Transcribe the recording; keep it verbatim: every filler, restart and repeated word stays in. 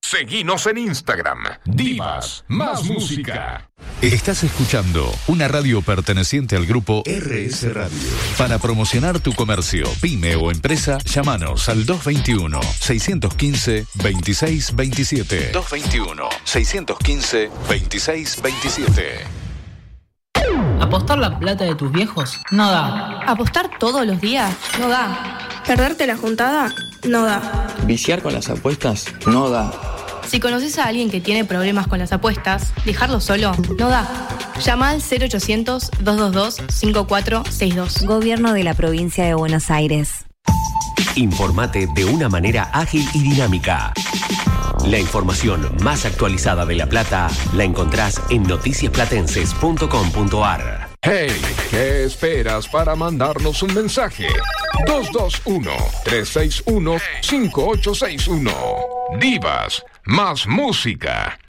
Seguinos en Instagram, Divas Más Música. Estás escuchando una radio perteneciente al grupo R S Radio. Para promocionar tu comercio, pyme o empresa, llámanos al dos veintiuno, seiscientos quince, veintiséis veintisiete. dos veintiuno, seiscientos quince, veintiséis veintisiete. ¿Apostar la plata de tus viejos? No da. ¿Apostar todos los días? No da. ¿Perderte la juntada? No da. ¿Viciar con las apuestas? No da. Si conoces a alguien que tiene problemas con las apuestas, dejarlo solo no da. Llama al cero ochocientos, doscientos veintidós, cincuenta y cuatro sesenta y dos. Gobierno de la Provincia de Buenos Aires. Informate de una manera ágil y dinámica. La información más actualizada de La Plata la encontrás en noticias platenses punto com punto ar. Hey, ¿qué esperas para mandarnos un mensaje? dos dos uno, tres seis uno, cinco ocho seis uno. Divas Más Música.